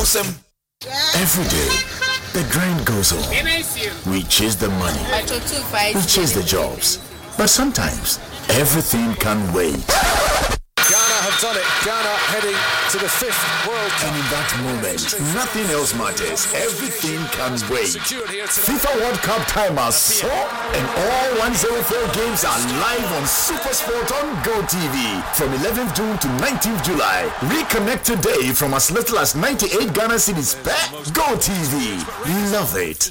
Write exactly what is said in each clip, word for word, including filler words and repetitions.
Every day, the grind goes on. We chase the money. We chase the jobs. But sometimes, everything can wait. Ghana have done it. Ghana heading to the fifth World Cup. And in that moment, nothing else matters. Everything can wait. FIFA World Cup time has so, and all one hundred four games are live on SuperSport on GoTV from eleventh June to nineteenth July. Reconnect today from as little as ninety-eight Ghana cedis per GoTV. Love it.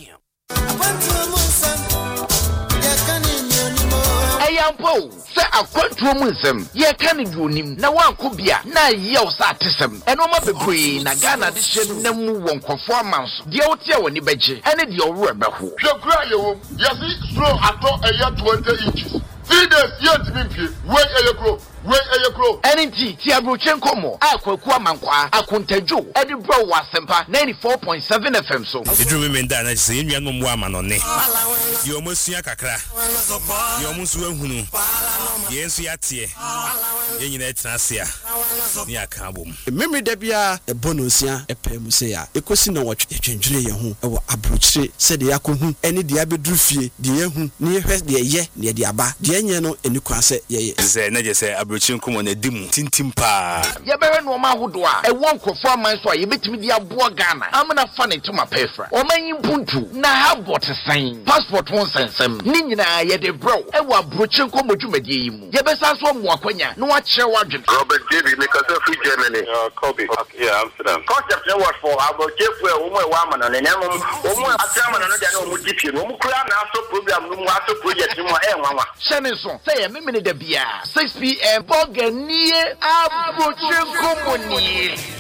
Ayampo, say a quantum ye can do him. Now one could be a na years artism. And no matter green, a Ghana edition, no one performance. The Otia when you beji, and it your rubber who. Your cry, yes, slow at all a year twenty inches. Three days yet to be wait a year grow. Wait a year grow. And indeed, Tiabrochenko mo, Aqua Mankwa, Akuntejo, Eddie Bro was Sempa ninety-four point seven F M. So, the dream in that is in your woman on it. You almost see a cacra. You almost will who. Yes, we are here. You need Nasia. Near Kabum. Memory debia, a bonusia, a pemusea, a question watch, a change your home, a brooch, said the Akun, any diabedrufi, the Yahoo, near the ye, near the Abba, the Yano, and you can say, ye. Say, Nadia say, Abruchinkum on a dim, Tintimpa. Yabera no mahudwa, a one performance why you bet me the Abua Ghana. I'm not funny to my paper. Or my Buntu, na have what a sign. Passport won't send some. Nina, yet a bro, a wa Bruchinko Mujumedimu. Yabesa from Wakwanya, no what share wagon. Robert David, because of free Germany. Uh, Kobe. Yeah, Amsterdam. Concept what for about Jeff, woman, woman, and then woman, a German, and I know Mudipi, Mukran, also program, no matter project, no one. Shannon, say a minute the beer, six p m. Bogania, Abruchinko Moni.